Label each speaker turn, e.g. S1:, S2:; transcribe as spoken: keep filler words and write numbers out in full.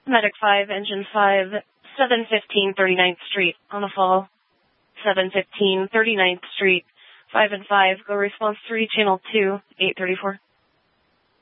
S1: Medic five, Engine five, seven fifteen thirty-ninth Street, on a fall. seven fifteen thirty-ninth Street, five and five, go response three, channel two, eight thirty-four.